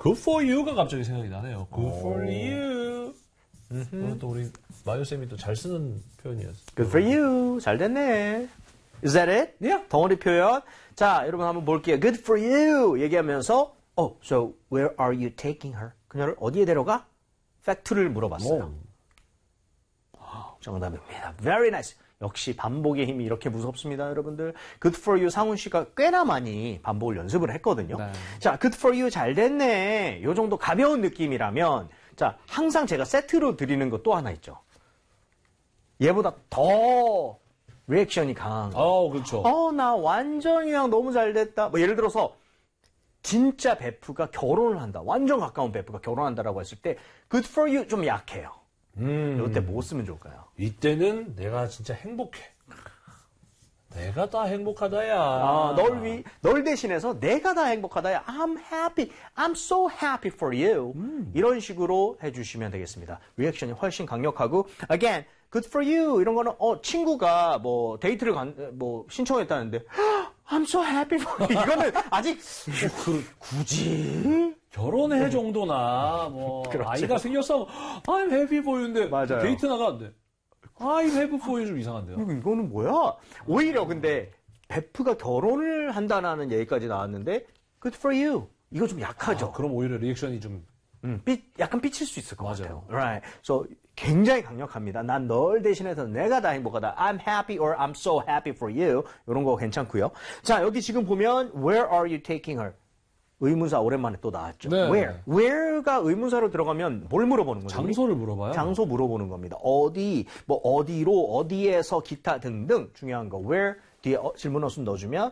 Good for you가 갑자기 생각이 나네요. Good for you. 오늘 또 우리 마요쌤이 또 잘 쓰는 표현이었어요. Good for you. 잘 됐네. Is that it? Yeah. 덩어리 표현. 자, 여러분 한번 볼게요. Good for you. 얘기하면서 so where are you taking her? 그녀를 어디에 데려가? 팩트를 물어봤어요. 정답입니다. Very nice. 역시 반복의 힘이 이렇게 무섭습니다, 여러분들. Good for you 상훈 씨가 꽤나 많이 반복을 연습을 했거든요. 네. 자, good for you 잘 됐네. 요 정도 가벼운 느낌이라면 자, 항상 제가 세트로 드리는 것 또 하나 있죠. 얘보다 더 리액션이 강한 거. 그렇죠. 나 완전히 그냥 너무 잘 됐다. 뭐 예를 들어서 진짜 베프가 결혼을 한다. 완전 가까운 베프가 결혼한다라고 했을 때 good for you 좀 약해요. 이때 뭐 쓰면 좋을까요? 이때는 내가 진짜 행복해. 내가 다 행복하다야. 널 대신해서 내가 다 행복하다야. I'm happy. I'm so happy for you. 이런 식으로 해주시면 되겠습니다. 리액션이 훨씬 강력하고 again, good for you 이런 거는 친구가 뭐 데이트를 신청했다는데 I'm so happy for you. 이거는 아직 굳이 결혼해 정도나 뭐 그렇죠. 아이가 생겼어. I'm happy for you인데 맞아요. 데이트 나가는데 I'm happy for you 좀 이상한데요. 이거는 뭐야? 오히려 근데 베프가 결혼을 한다는 얘기까지 나왔는데 good for you. 이거 좀 약하죠. 그럼 오히려 리액션이 좀 약간 삐칠 수 있을 것 맞아요. 같아요. Right. So 굉장히 강력합니다. 난 널 대신해서 내가 다 행복하다. I'm happy or I'm so happy for you. 이런 거 괜찮고요. 자, 여기 지금 보면 Where are you taking her? 의문사 오랜만에 또 나왔죠. 네. Where가 의문사로 들어가면 뭘 물어보는 거죠? 장소를 물어봐요. 장소 물어보는 겁니다. 어디, 뭐 어디로, 어디에서, 기타 등등 중요한 거. Where 뒤에 질문 어순 넣어주면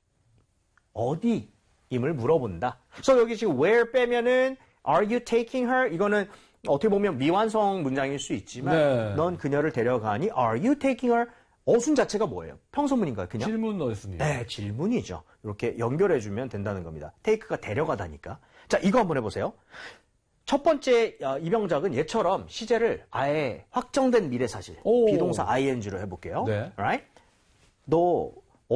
어디임을 물어본다. 그래서 여기 지금 where 빼면은 Are you taking her? 이거는 어떻게 보면 미완성 문장일 수 있지만 네. 넌 그녀를 데려가니 Are you taking her? 어순 자체가 뭐예요? 평소문인가요? 그냥? 질문 넣었습니다. 네, 질문이죠. 이렇게 연결해주면 된다는 겁니다. take가 데려가다니까. 자, 이거 한번 해보세요. 첫 번째 입영작은 얘처럼 시제를 아예 확정된 미래사실, 비동사 ing로 해볼게요. 네. Right? 너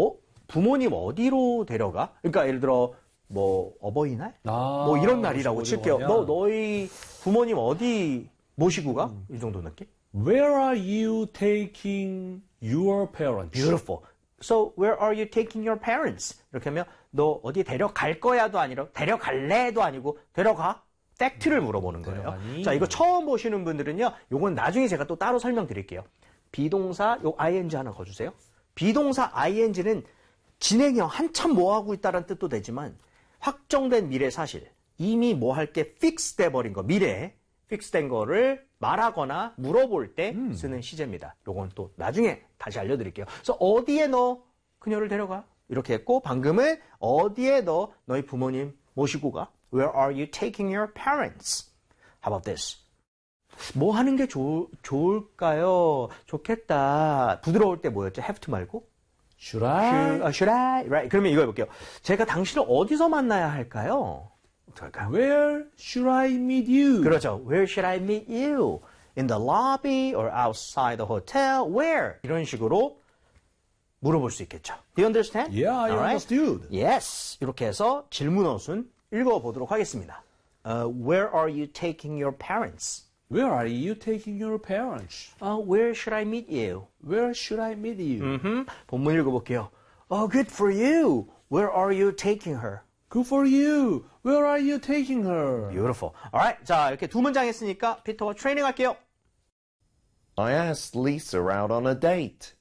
부모님 어디로 데려가? 그러니까 예를 들어 뭐 어버이날? 뭐 이런 날이라고 칠게요. 너희 부모님 어디 모시고 가? 이 정도 느낌? Where are you taking your parents? Beautiful. So where are you taking your parents? 이렇게 하면 너 어디 데려갈 거야도 아니라 데려갈래도 아니고 데려가? 팩트를 물어보는 거예요. 데려가니? 자, 이거 처음 보시는 분들은요. 요건 나중에 제가 또 따로 설명드릴게요. 비동사 요 ing 하나 거주세요. 비동사 ing는 진행형 한참 뭐 하고 있다는 뜻도 되지만 확정된 미래 사실 이미 뭐 할 게 fix 돼버린 거 미래에 fix 된 거를 말하거나 물어볼 때 쓰는 시제입니다. 요건 또 나중에 다시 알려드릴게요. 그래서 어디에 너 그녀를 데려가? 이렇게 했고 방금은 어디에 너 너희 부모님 모시고 가? Where are you taking your parents? How about this? 뭐 하는 게 좋을까요? 좋겠다. 부드러울 때 뭐였죠? have to 말고? Should I? Should I? Right. 그러면 이거 해볼게요. 제가 당신을 어디서 만나야 할까요? 어떡할까요? Where should I meet you? 그렇죠. Where should I meet you? In the lobby or outside the hotel? Where? 이런 식으로 물어볼 수 있겠죠. Do you understand? Yeah, I Alright? understood. Yes. 이렇게 해서 질문 어순 읽어보도록 하겠습니다. Where are you taking your parents? Where are you taking your parents? Where should I meet you? Where should I meet you? 본문 읽어볼게요. Good for you. Where are you taking her? Good for you. Where are you taking her? Beautiful. Alright. 자, 이렇게 두 문장 했으니까 피터와 트레이닝 할게요. I asked Lisa out on a date.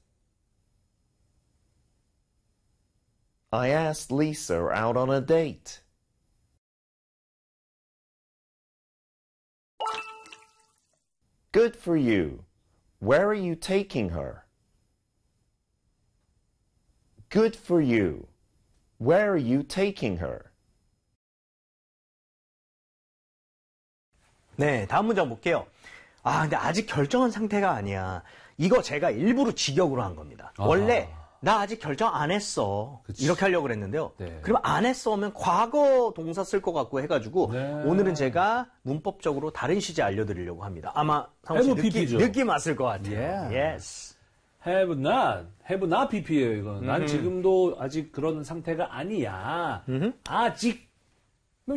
I asked Lisa out on a date. Good for you. Where are you taking her? Good for you. Where are you taking her? 네, 다음 문장 볼게요. 근데 아직 결정한 상태가 아니야. 이거 제가 일부러 직역으로 한 겁니다. 원래 나 아직 결정 안 했어. 그치. 이렇게 하려고 그랬는데요. 네. 그럼 안 했어 하면 과거 동사 쓸 것 같고 해가지고 오늘은 제가 문법적으로 다른 시제 알려드리려고 합니다. 아마 상호 씨 느낌 왔을 것 같아요. Yeah. Yes. Have not PP예요, 이거는. 난 지금도 아직 그런 상태가 아니야. 아직